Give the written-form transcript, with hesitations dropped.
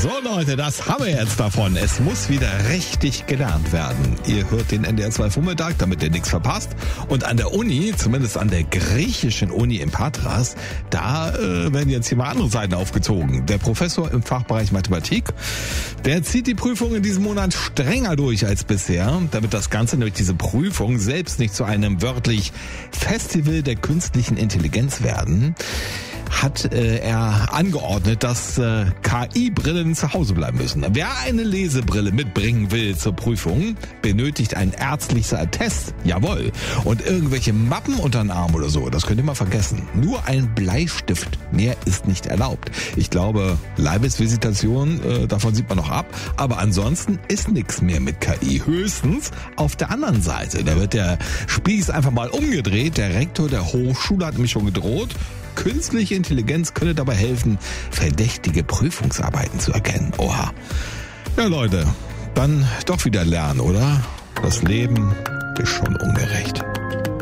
So Leute, das haben wir jetzt davon. Es muss wieder richtig gelernt werden. Ihr hört den NDR 2 Vormittag, damit ihr nichts verpasst. Und an der Uni, zumindest an der griechischen Uni in Patras, da werden jetzt hier mal andere Seiten aufgezogen. Der Professor im Fachbereich Mathematik, der zieht die Prüfung in diesem Monat strenger durch als bisher, damit das Ganze, nämlich diese Prüfung, selbst nicht zu einem wörtlich Festival der künstlichen Intelligenz werden, hat er angeordnet, dass KI-Brillen zu Hause bleiben müssen. Wer eine Lesebrille mitbringen will zur Prüfung, benötigt ein ärztliches Attest. Jawohl. Und irgendwelche Mappen unter den Arm oder so, das könnt ihr mal vergessen. Nur ein Bleistift, mehr ist nicht erlaubt. Ich glaube, Leibesvisitation, davon sieht man noch ab. Aber ansonsten ist nichts mehr mit KI. Höchstens auf der anderen Seite. Da wird der Spieß einfach mal umgedreht. Der Rektor der Hochschule hat nämlich schon gedroht, künstliche Intelligenz könne dabei helfen, verdächtige Prüfungsarbeiten zu erkennen. Oha. Ja Leute, dann doch wieder lernen, oder? Das Leben ist schon ungerecht.